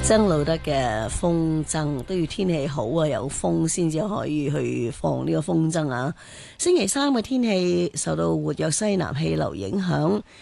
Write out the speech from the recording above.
曾路德嘅風箏都要天氣好啊，有風先至可以去放呢個風箏啊。星期三嘅天氣受到活躍西南氣流影響，